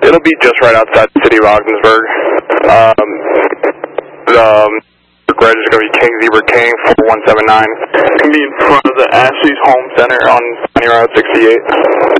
It'll be just right outside the city of Ogdensburg. The reg is going to be King Zebra King 4179. It's going to be in front of the Ashley's Home Center on County Route 68.